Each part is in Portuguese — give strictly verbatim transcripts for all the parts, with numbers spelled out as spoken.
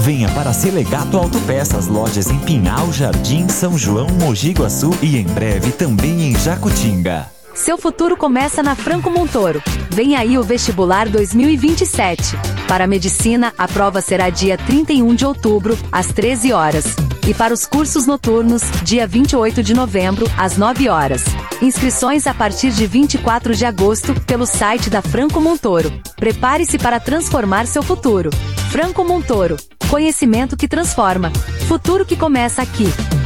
Venha para Selegato Autopeças, lojas em Pinhal, Jardim, São João, Mogi Guaçu e em breve também em Jacutinga. Seu futuro começa na Franco Montoro. Vem aí o Vestibular dois mil e vinte e sete. Para a Medicina, a prova será dia trinta e um de outubro, às treze horas. E para os cursos noturnos, dia vinte e oito de novembro, às nove horas. Inscrições a partir de vinte e quatro de agosto, pelo site da Franco Montoro. Prepare-se para transformar seu futuro. Franco Montoro. Conhecimento que transforma. Futuro que começa aqui.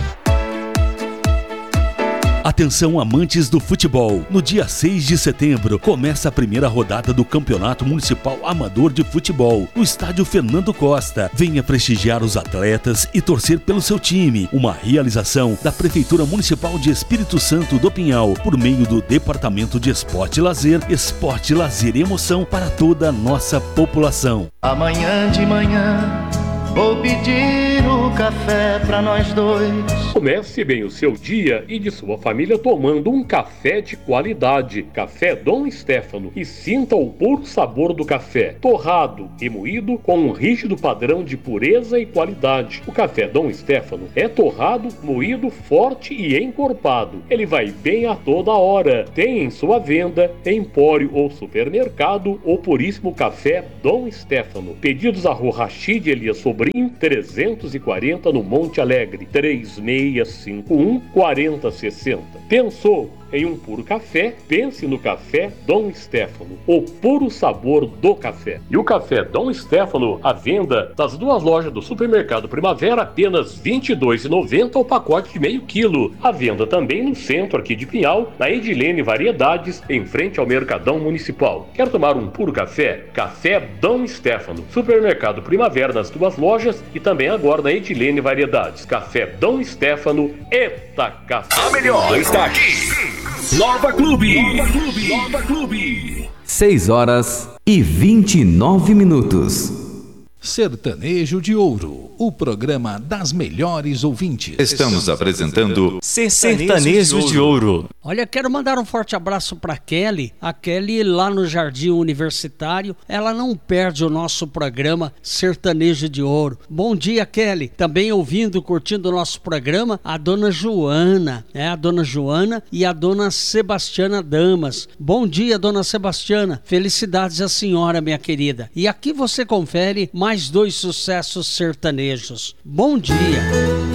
Atenção, amantes do futebol! No dia seis de setembro, começa a primeira rodada do Campeonato Municipal Amador de Futebol, no estádio Fernando Costa. Venha prestigiar os atletas e torcer pelo seu time. Uma realização da Prefeitura Municipal de Espírito Santo do Pinhal, por meio do Departamento de Esporte e Lazer, Esporte, Lazer e Emoção para toda a nossa população. Amanhã de manhã vou pedir o café pra nós dois. Comece bem o seu dia e de sua família tomando um café de qualidade. Café Dom Stefano. E sinta o puro sabor do café. Torrado e moído com um rígido padrão de pureza e qualidade. O café Dom Stefano é torrado, moído, forte e encorpado. Ele vai bem a toda hora. Tem em sua venda, empório ou supermercado, o puríssimo café Dom Stefano. Pedidos a Rua Rachid Elias Sobrinho, trezentos e quarenta no Monte Alegre, três seis cinco um, quatro zero seis zero. Pensou em um puro café? Pense no café Dom Stefano, o puro sabor do café. E o café Dom Stefano, à venda das duas lojas do Supermercado Primavera, apenas vinte e dois reais e noventa centavos ao pacote de meio quilo. À venda também no centro aqui de Pinhal, na Edilene Variedades, em frente ao Mercadão Municipal. Quer tomar um puro café? Café Dom Stefano. Supermercado Primavera nas duas lojas e também agora na Edilene Variedades. Café Dom Stefano, eita café. A melhor está aqui. Nova Clube. Nova Clube. Nova Clube. seis horas e vinte e nove minutos. Sertanejo de Ouro, o programa das melhores ouvintes. Estamos apresentando Sertanejo de Ouro. Olha, quero mandar um forte abraço para Kelly. A Kelly lá no Jardim Universitário, ela não perde o nosso programa Sertanejo de Ouro. Bom dia, Kelly. Também ouvindo, curtindo o nosso programa, a dona Joana, né? A dona Joana e a dona Sebastiana Damas. Bom dia, dona Sebastiana. Felicidades à senhora, minha querida. E aqui você confere mais dois sucessos sertanejos. Bom dia!